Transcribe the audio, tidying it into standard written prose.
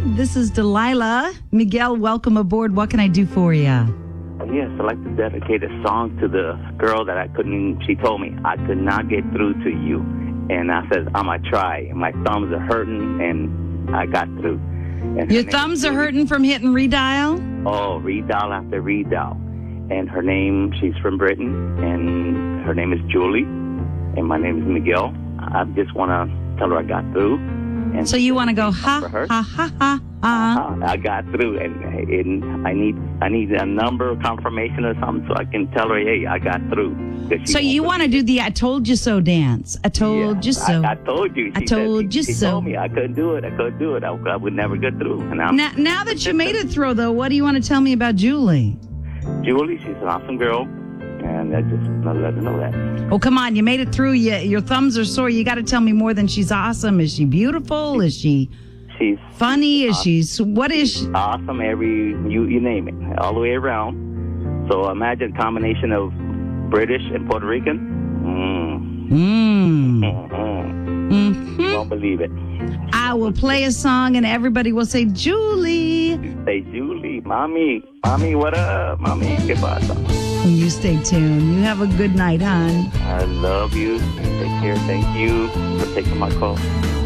This is Delilah. Miguel, welcome aboard. What can I do for you? Yes, I'd like to dedicate a song to the girl that she told me, I could not get through to you. And I said, I'm going to try. And my thumbs are hurting, and I got through. And your thumbs are hurting from hitting redial? Oh, redial after redial. And her name, she's from Britain, and her name is Julie, and my name is Miguel. I just want to tell her I got through. And so you want to go, ha, ha, ha, ha, ha. I got through, and I need a number, confirmation or something, so I can tell her, hey, I got through. So you want to do the I told you so dance. I told you so. I told you. I told you so. She told me I couldn't do it. I would never get through. And now that you made it through, though, what do you want to tell me about Julie? Julie, she's an awesome girl, and I just want to let her know that. Oh, come on. You made it through. Your thumbs are sore. You got to tell me more than she's awesome. Is she beautiful? Is she funny? Is awesome. What is she? Awesome. You name it, all the way around. So imagine a combination of British and Puerto Rican. You won't believe it. I will play a song and everybody will say, Julie. Say, Julie, mommy, what up? Mommy, ¿qué pasa? You stay tuned. You have a good night, hon. I love you. Take care. Thank you for taking my call.